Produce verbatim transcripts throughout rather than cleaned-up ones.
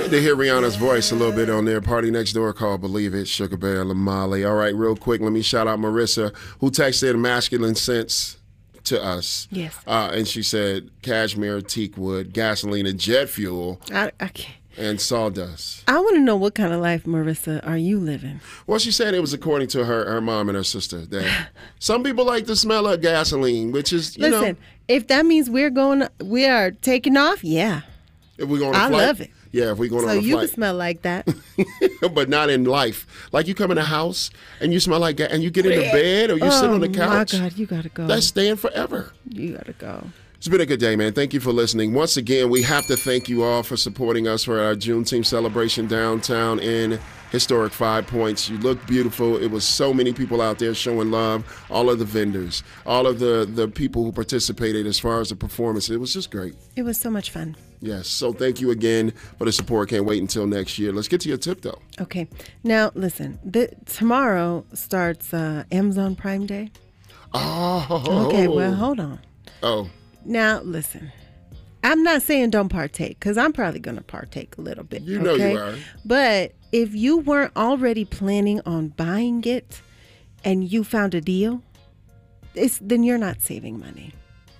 Good to hear Rihanna's voice a little bit on there. Party Next Door called Believe It, Sugar Bear, Lamali. All right, real quick, let me shout out Marissa, who texted masculine sense to us. Yes. Uh, and she said cashmere, teak wood, gasoline, and jet fuel. I, I can't. And sawdust. I want to know, what kind of life, Marissa, are you living? Well, she said it was according to her her mom and her sister. That some people like the smell of gasoline, which is, you Listen, know. if that means we're going, we are taking off, yeah. If we're going on a I flight. love it. Yeah, if we're going so on a flight. So you can smell like that. But not in life. Like you come in a house and you smell like gas, and you get in the bed or you oh, sit on the couch. Oh, my God, you got to go. That's staying forever. You got to go. It's been a good day, man. Thank you for listening. Once again, we have to thank you all for supporting us for our Juneteenth celebration downtown in historic Five Points. You look beautiful. It was so many people out there showing love. All of the vendors, all of the, the people who participated as far as the performance. It was just great. It was so much fun. Yes. So thank you again for the support. Can't wait until next year. Let's get to your tip, though. Okay. Now, listen. The, tomorrow starts uh, Amazon Prime Day. Oh. Okay. Well, hold on. Oh. Now, listen, I'm not saying don't partake, because I'm probably going to partake a little bit. You know okay? you are. But if you weren't already planning on buying it and you found a deal, it's, then you're not saving money.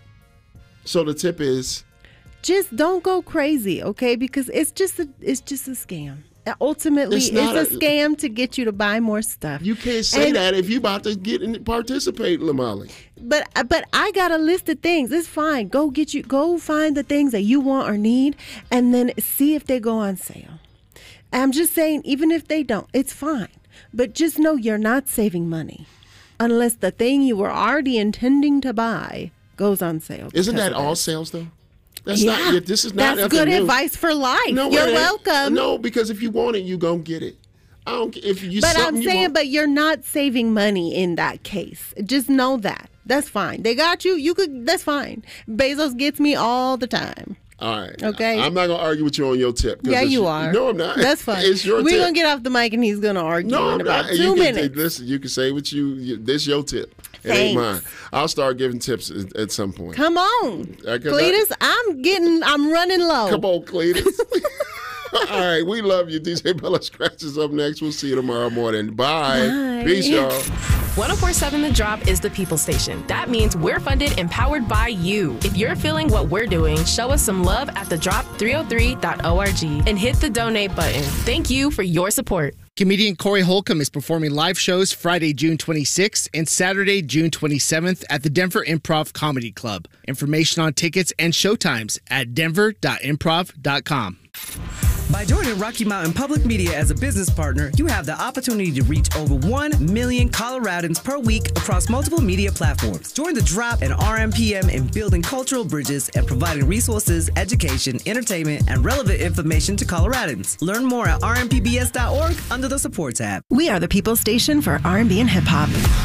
So the tip is? Just don't go crazy, okay? Because it's just a, it's just a scam. Ultimately, it's, it's a, a scam to get you to buy more stuff. You can't say and, that if you're about to get and participate, Lamali. But but I got a list of things. It's fine. Go get you. Go find the things that you want or need, and then see if they go on sale. I'm just saying, even if they don't, it's fine. But just know you're not saving money unless the thing you were already intending to buy goes on sale. Isn't that all sales though? That's yeah, not. This is not. That's good new. advice for life. No, you're welcome. No, because if you want it, you gonna get it. I don't. If you. But I'm saying, want, but you're not saving money in that case. Just know that. That's fine. They got you. You could. That's fine. Bezos gets me all the time. All right. Okay. I'm not gonna argue with you on your tip. Yeah, you are. No, I'm not. That's fine. It's your We're tip. gonna get off the mic and he's gonna argue no, in I'm about not. two you minutes. Can, listen, you can say what you. you this your tip. It Thanks. ain't mine. I'll start giving tips at, at some point. Come on, Cletus. I, I'm getting. I'm running low. Come on, Cletus. All right, we love you. D J Bella Scratch is up next. We'll see you tomorrow morning. Bye. Bye. Peace, y'all. one oh four point seven The Drop is the people station. That means we're funded and powered by you. If you're feeling what we're doing, show us some love at the drop three oh three dot org and hit the donate button. Thank you for your support. Comedian Corey Holcomb is performing live shows Friday, June twenty-sixth and Saturday, June twenty-seventh at the Denver Improv Comedy Club. Information on tickets and showtimes at denver dot improv dot com. By joining Rocky Mountain Public Media as a business partner, you have the opportunity to reach over one million Coloradans per week across multiple media platforms. Join the Drop and R M P M in building cultural bridges and providing resources, education, entertainment, and relevant information to Coloradans. Learn more at r m p b s dot org under the support tab. We are the People Station for R and B and hip hop.